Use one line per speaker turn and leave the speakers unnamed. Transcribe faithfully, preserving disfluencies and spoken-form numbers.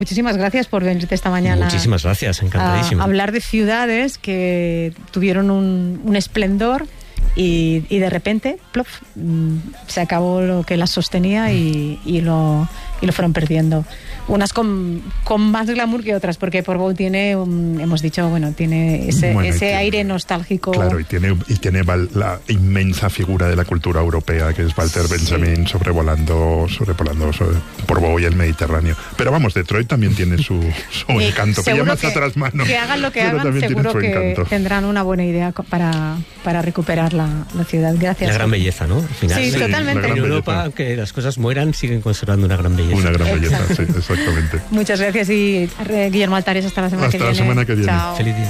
Muchísimas gracias por venirte esta mañana.
Muchísimas gracias, encantadísimo.
A hablar de ciudades que tuvieron un, un esplendor y, y de repente, plof, se acabó lo que las sostenía y, y, lo, y lo fueron perdiendo. Unas con, con más glamour que otras, porque Portbou tiene, un, hemos dicho, bueno, tiene ese,
bueno,
ese
tiene,
aire nostálgico.
Claro, y tiene, y tiene la inmensa figura de la cultura europea, que es Walter sí. Benjamin sobrevolando, sobrevolando sobre Portbou y el Mediterráneo. Pero vamos, Detroit también tiene su, su
eh,
encanto, que ya más
que,
atrás mano.
Que hagan lo que hagan, seguro que encanto. Tendrán una buena idea para, para recuperar la, la ciudad. Gracias.
La gran belleza, ¿no? Al final,
sí, sí, totalmente.
En Europa, belleza. Aunque las cosas mueran, siguen conservando una gran belleza.
Una gran
Exacto.
belleza, sí, exactamente.
Muchas gracias y Guillermo Altares, hasta la semana
hasta
que viene.
Hasta la semana que viene.
Chao.
Feliz día.